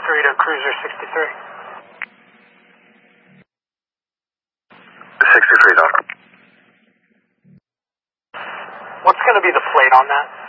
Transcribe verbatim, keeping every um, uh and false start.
three to Cruiser sixty-three. sixty-three, Doc. What's going to be the plate on that?